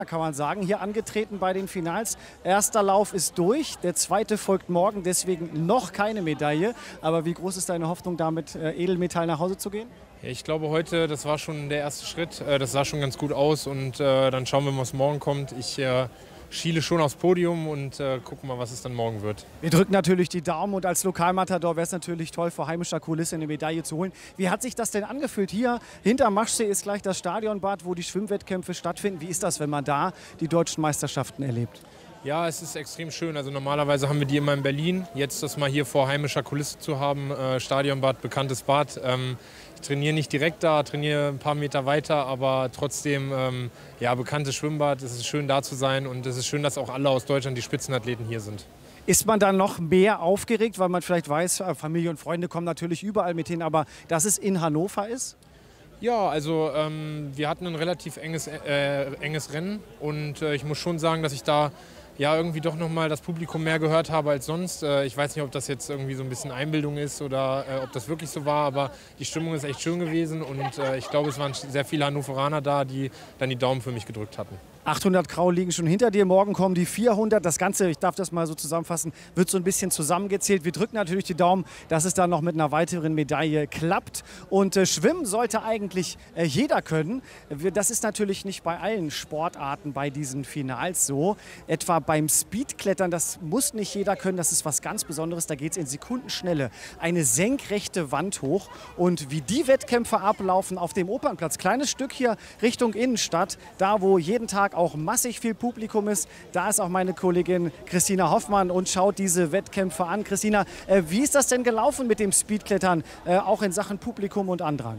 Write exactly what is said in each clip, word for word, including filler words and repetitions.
Kann man sagen, hier angetreten bei den Finals. Erster Lauf ist durch, der zweite folgt morgen, deswegen noch keine Medaille. Aber wie groß ist deine Hoffnung, damit äh, Edelmetall nach Hause zu gehen? Ja, ich glaube heute, das war schon der erste Schritt. Äh, das sah schon ganz gut aus und äh, dann schauen wir mal, was morgen kommt. Ich äh, schiele schon aufs Podium und äh, gucken mal, was es dann morgen wird. Wir drücken natürlich die Daumen und als Lokalmatador wäre es natürlich toll, vor heimischer Kulisse eine Medaille zu holen. Wie hat sich das denn angefühlt? Hier hinter Maschsee ist gleich das Stadionbad, wo die Schwimmwettkämpfe stattfinden. Wie ist das, wenn man da die deutschen Meisterschaften erlebt? Ja, es ist extrem schön. Also normalerweise haben wir die immer in Berlin. Jetzt das mal hier vor heimischer Kulisse zu haben, äh, Stadionbad, bekanntes Bad. Ähm, ich trainiere nicht direkt da, trainiere ein paar Meter weiter, aber trotzdem ähm, ja, bekanntes Schwimmbad. Es ist schön da zu sein und es ist schön, dass auch alle aus Deutschland die Spitzenathleten hier sind. Ist man dann noch mehr aufgeregt, weil man vielleicht weiß, Familie und Freunde kommen natürlich überall mit hin, aber dass es in Hannover ist? Ja, also ähm, wir hatten ein relativ enges, äh, enges Rennen und äh, ich muss schon sagen, dass ich da ja irgendwie doch noch mal das Publikum mehr gehört habe als sonst. Äh, ich weiß nicht, ob das jetzt irgendwie so ein bisschen Einbildung ist oder äh, ob das wirklich so war, aber die Stimmung ist echt schön gewesen und äh, ich glaube, es waren sehr viele Hannoveraner da, die dann die Daumen für mich gedrückt hatten. achthundert Grau liegen schon hinter dir, morgen kommen die vierhundert. Das Ganze, ich darf das mal so zusammenfassen, wird so ein bisschen zusammengezählt. Wir drücken natürlich die Daumen, dass es dann noch mit einer weiteren Medaille klappt. Und äh, schwimmen sollte eigentlich äh, jeder können. Wir, das ist natürlich nicht bei allen Sportarten bei diesen Finals so. Etwa beim Speedklettern, das muss nicht jeder können, das ist was ganz Besonderes. Da geht es in Sekundenschnelle eine senkrechte Wand hoch. Und wie die Wettkämpfe ablaufen auf dem Opernplatz, kleines Stück hier Richtung Innenstadt, da wo jeden Tag auch massig viel Publikum ist. Da ist auch meine Kollegin Christina Hoffmann und schaut diese Wettkämpfe an. Christina, äh, wie ist das denn gelaufen mit dem Speedklettern, äh, auch in Sachen Publikum und Andrang?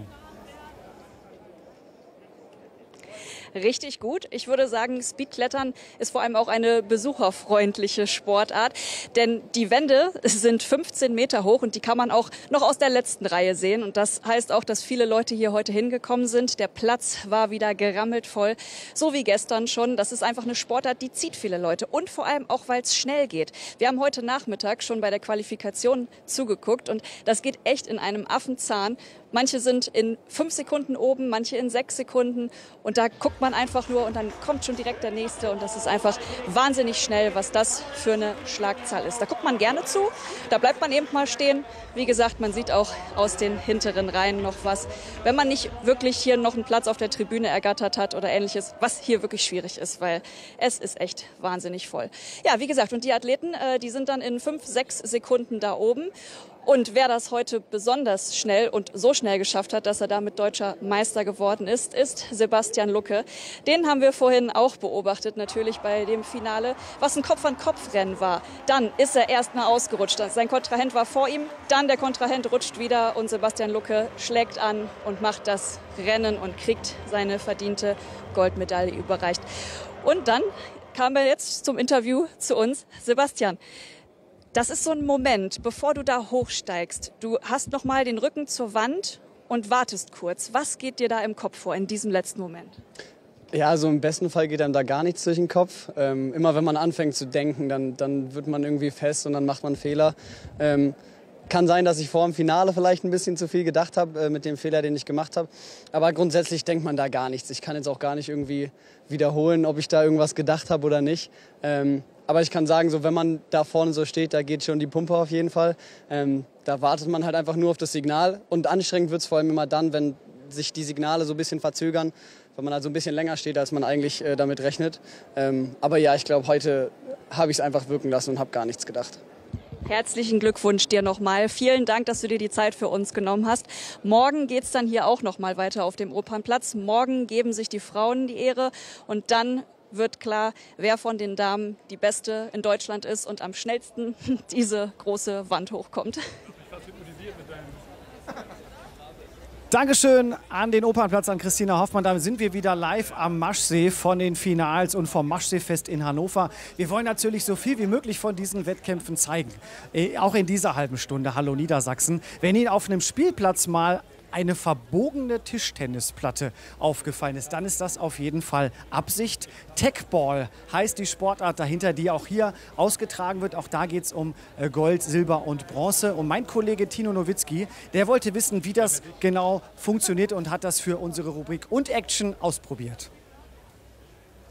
Richtig gut. Ich würde sagen, Speedklettern ist vor allem auch eine besucherfreundliche Sportart, denn die Wände sind fünfzehn Meter hoch und die kann man auch noch aus der letzten Reihe sehen. Und das heißt auch, dass viele Leute hier heute hingekommen sind. Der Platz war wieder gerammelt voll, so wie gestern schon. Das ist einfach eine Sportart, die zieht viele Leute und vor allem auch, weil es schnell geht. Wir haben heute Nachmittag schon bei der Qualifikation zugeguckt und das geht echt in einem Affenzahn. Manche sind in fünf Sekunden oben, manche in sechs Sekunden und da guckt man einfach nur und dann kommt schon direkt der nächste und das ist einfach wahnsinnig schnell, was das für eine Schlagzahl ist. Da guckt man gerne zu, da bleibt man eben mal stehen. Wie gesagt, man sieht auch aus den hinteren Reihen noch was, wenn man nicht wirklich hier noch einen Platz auf der Tribüne ergattert hat oder ähnliches, was hier wirklich schwierig ist, weil es ist echt wahnsinnig voll. Ja, wie gesagt, und die Athleten, äh, die sind dann in fünf, sechs Sekunden da oben. Und wer das heute besonders schnell und so schnell geschafft hat, dass er damit deutscher Meister geworden ist, ist Sebastian Lucke. Den haben wir vorhin auch beobachtet, natürlich bei dem Finale, was ein Kopf-an-Kopf-Rennen war. Dann ist er erstmal ausgerutscht. Sein Kontrahent war vor ihm, dann der Kontrahent rutscht wieder und Sebastian Lucke schlägt an und macht das Rennen und kriegt seine verdiente Goldmedaille überreicht. Und dann kam er jetzt zum Interview zu uns. Sebastian, das ist so ein Moment, bevor du da hochsteigst. Du hast noch mal den Rücken zur Wand und wartest kurz. Was geht dir da im Kopf vor in diesem letzten Moment? Ja, also im besten Fall geht einem da gar nichts durch den Kopf. Ähm, immer wenn man anfängt zu denken, dann, dann wird man irgendwie fest und dann macht man Fehler. Ähm, kann sein, dass ich vor dem Finale vielleicht ein bisschen zu viel gedacht habe äh, mit dem Fehler, den ich gemacht habe. Aber grundsätzlich denkt man da gar nichts. Ich kann jetzt auch gar nicht irgendwie wiederholen, ob ich da irgendwas gedacht habe oder nicht. Ähm, Aber ich kann sagen, so wenn man da vorne so steht, da geht schon die Pumpe auf jeden Fall. Ähm, da wartet man halt einfach nur auf das Signal. Und anstrengend wird es vor allem immer dann, wenn sich die Signale so ein bisschen verzögern, wenn man halt so ein bisschen länger steht, als man eigentlich äh, damit rechnet. Ähm, aber ja, ich glaube, heute habe ich es einfach wirken lassen und habe gar nichts gedacht. Herzlichen Glückwunsch dir nochmal. Vielen Dank, dass du dir die Zeit für uns genommen hast. Morgen geht es dann hier auch nochmal weiter auf dem Opernplatz. Morgen geben sich die Frauen die Ehre und dann wird klar, wer von den Damen die Beste in Deutschland ist und am schnellsten diese große Wand hochkommt. Dankeschön an den Opernplatz, an Christina Hoffmann. Damit sind wir wieder live am Maschsee von den Finals und vom Maschseefest in Hannover. Wir wollen natürlich so viel wie möglich von diesen Wettkämpfen zeigen. Äh, auch in dieser halben Stunde. Hallo Niedersachsen. Wenn Ihnen auf einem Spielplatz mal eine verbogene Tischtennisplatte aufgefallen ist, dann ist das auf jeden Fall Absicht. Techball heißt die Sportart dahinter, die auch hier ausgetragen wird. Auch da geht es um Gold, Silber und Bronze. Und mein Kollege Tino Nowitzki, der wollte wissen, wie das genau funktioniert und hat das für unsere Rubrik und Action ausprobiert.